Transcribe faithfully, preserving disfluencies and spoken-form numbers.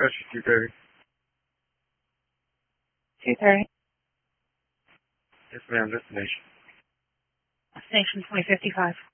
Pressure two thirty. two thirty. Yes, ma'am. Destination. Station twenty fifty-five.